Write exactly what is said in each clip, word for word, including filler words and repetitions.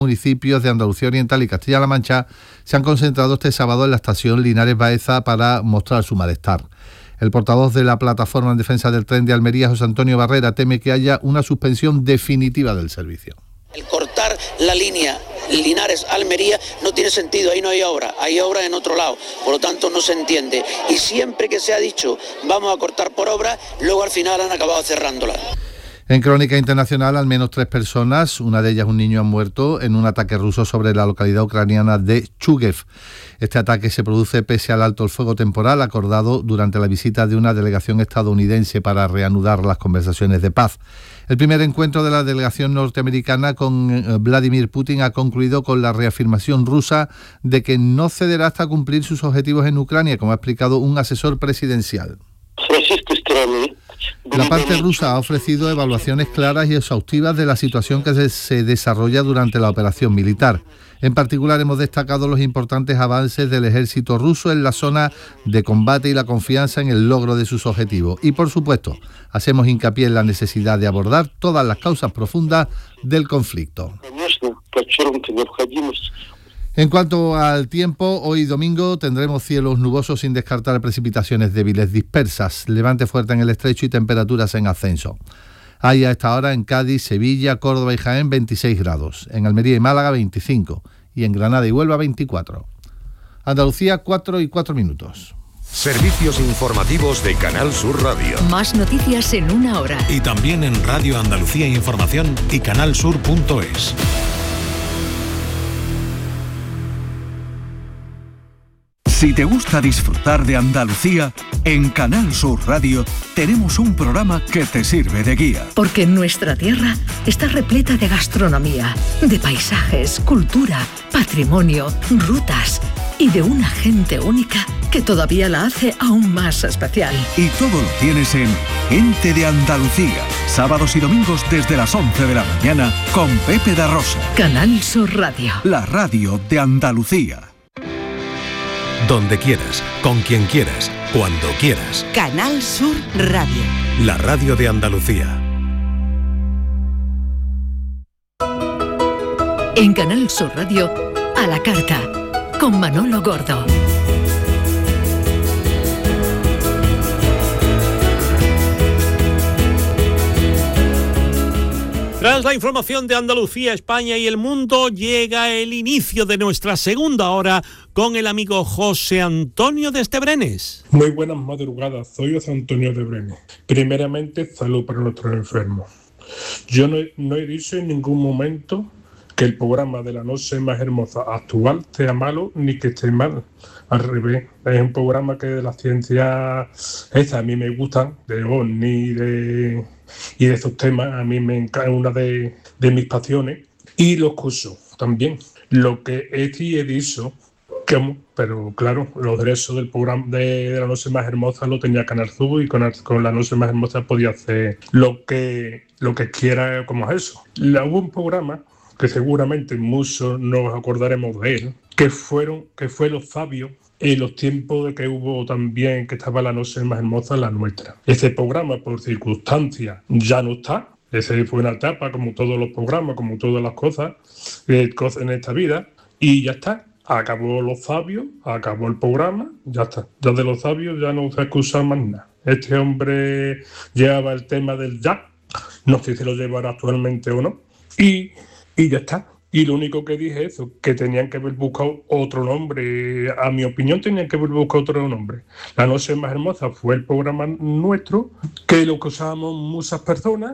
municipios de Andalucía Oriental y Castilla-La Mancha se han concentrado este sábado en la estación Linares Baeza para mostrar su malestar. El portavoz de la Plataforma en Defensa del Tren de Almería, José Antonio Barrera, teme que haya una suspensión definitiva del servicio. El cortar la línea Linares-Almería no tiene sentido, ahí no hay obra, hay obra en otro lado, por lo tanto no se entiende. Y siempre que se ha dicho vamos a cortar por obra, luego al final han acabado cerrándola. En crónica internacional, al menos tres personas, una de ellas un niño, han muerto en un ataque ruso sobre la localidad ucraniana de Chuguev. Este ataque se produce pese al alto el fuego temporal acordado durante la visita de una delegación estadounidense para reanudar las conversaciones de paz. El primer encuentro de la delegación norteamericana con Vladimir Putin ha concluido con la reafirmación rusa de que no cederá hasta cumplir sus objetivos en Ucrania, como ha explicado un asesor presidencial. La parte rusa ha ofrecido evaluaciones claras y exhaustivas de la situación que se desarrolla durante la operación militar. En particular, hemos destacado los importantes avances del ejército ruso en la zona de combate y la confianza en el logro de sus objetivos. Y, por supuesto, hacemos hincapié en la necesidad de abordar todas las causas profundas del conflicto. En cuanto al tiempo, hoy domingo tendremos cielos nubosos sin descartar precipitaciones débiles dispersas, levante fuerte en el estrecho y temperaturas en ascenso. Hay a esta hora en Cádiz, Sevilla, Córdoba y Jaén veintiséis grados, en Almería y Málaga veinticinco y en Granada y Huelva veinticuatro. Andalucía cuatro y cuatro minutos. Servicios informativos de Canal Sur Radio. Más noticias en una hora. Y también en Radio Andalucía Información y canal sur punto es. Si te gusta disfrutar de Andalucía, en Canal Sur Radio tenemos un programa que te sirve de guía. Porque nuestra tierra está repleta de gastronomía, de paisajes, cultura, patrimonio, rutas y de una gente única que todavía la hace aún más especial. Y todo lo tienes en Gente de Andalucía, sábados y domingos desde las once de la mañana con Pepe da Rosa. Canal Sur Radio. La radio de Andalucía. Donde quieras, con quien quieras, cuando quieras. Canal Sur Radio. La radio de Andalucía. En Canal Sur Radio, a la carta, con Manolo Gordo. Tras la información de Andalucía, España y el mundo, llega el inicio de nuestra segunda hora con el amigo José Antonio de Estebrenes. Muy buenas madrugadas, soy José Antonio de Estebrenes. Primeramente, salud para nuestros enfermos. Yo no, no he dicho en ningún momento que el programa de La Noche Más Hermosa actual sea malo ni que esté mal. Al revés, es un programa que de la ciencia esa a mí me gustan, de OVNI de, y de esos temas, a mí me encanta, una de, de mis pasiones, y los cursos también. Lo que he, sí he dicho, que, pero claro, los derechos del programa de, de La Noche Más Hermosa lo tenía Canal Sur y con, con La Noche Más Hermosa podía hacer lo que, lo que quiera, como es eso. La, hubo un programa que seguramente muchos nos acordaremos de él, que fueron, que fue Los Sabios, en los tiempos de que hubo también, que estaba La Noche Más Hermosa, la nuestra. Ese programa, por circunstancias, ya no está. Ese fue una etapa, como todos los programas, como todas las cosas, eh, cosas en esta vida, y ya está. Acabó Los Sabios, acabó el programa, ya está. Ya de Los Sabios ya no se escucha más nada. Este hombre llevaba el tema del jazz, no sé si lo llevará actualmente o no, y, y ya está. Y lo único que dije es eso, que tenían que haber buscado otro nombre. A mi opinión, tenían que haber buscado otro nombre. La Noche Más Hermosa fue el programa nuestro, que lo que usábamos muchas personas,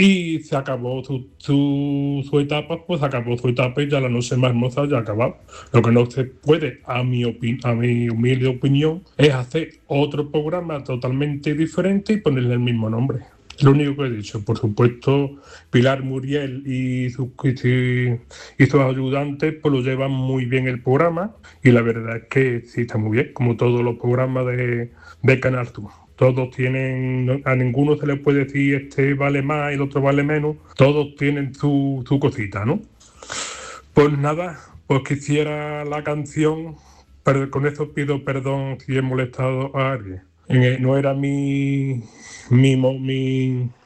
y se acabó su, su, su etapa, pues acabó su etapa y ya La Noche Más Hermosa ya ha acabado. Lo que no se puede, a mi, opi- a mi humilde opinión, es hacer otro programa totalmente diferente y ponerle el mismo nombre. Lo único que he dicho. Por supuesto, Pilar Muriel y sus, y, y sus ayudantes pues lo llevan muy bien el programa, y la verdad es que sí está muy bien, como todos los programas de, de Canal Sur. Todos tienen, a ninguno se le puede decir este vale más y el otro vale menos, todos tienen su, su cosita, ¿no? Pues nada, pues quisiera la canción, pero con eso pido perdón si he molestado a alguien. No era mi, mi, mi,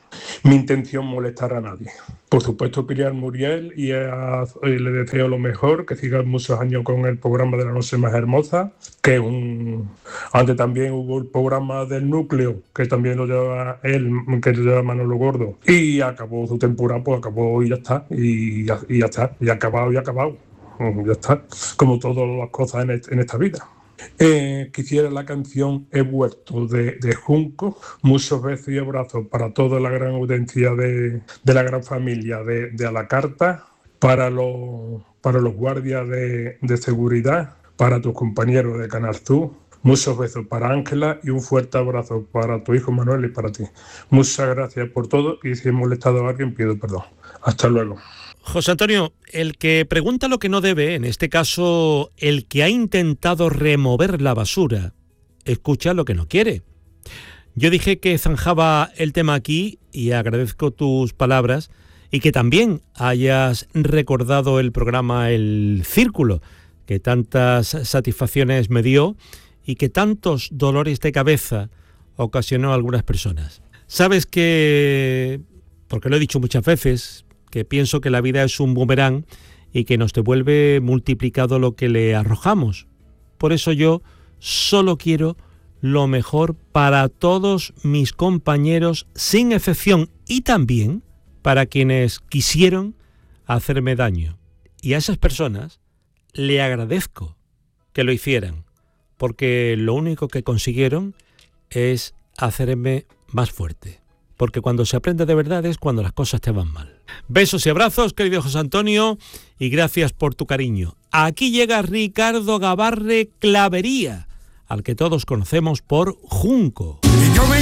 mi intención molestar a nadie. Por supuesto, quería al Muriel y, a, y le deseo lo mejor, que siga muchos años con el programa de La Noche Más Hermosa, que un... antes también hubo el programa del Núcleo, que también lo lleva él, que lo lleva Manolo Gordo, y acabó su temporada, pues acabó y ya está, y ya, y ya está, y acabado y acabado, ya está, como todas las cosas en, este, en esta vida. Eh, quisiera la canción He vuelto de, de Junco, muchos besos y abrazos para toda la gran audiencia de, de la gran familia de, de A la Carta, para los, para los guardias de, de seguridad, para tus compañeros de Canal Sur, muchos besos para Ángela y un fuerte abrazo para tu hijo Manuel y para ti. Muchas gracias por todo y si he molestado a alguien pido perdón. Hasta luego. José Antonio, el que pregunta lo que no debe, en este caso el que ha intentado remover la basura, escucha lo que no quiere. Yo dije que zanjaba el tema aquí y agradezco tus palabras y que también hayas recordado el programa El Círculo, que tantas satisfacciones me dio y que tantos dolores de cabeza ocasionó a algunas personas. Sabes que, porque lo he dicho muchas veces, que pienso que la vida es un boomerang y que nos devuelve multiplicado lo que le arrojamos. Por eso yo solo quiero lo mejor para todos mis compañeros, sin excepción, y también para quienes quisieron hacerme daño. Y a esas personas le agradezco que lo hicieran, porque lo único que consiguieron es hacerme más fuerte. Porque cuando se aprende de verdad es cuando las cosas te van mal. Besos y abrazos, querido José Antonio, y gracias por tu cariño. Aquí llega Ricardo Gabarre Clavería, al que todos conocemos por Junco. Y yo me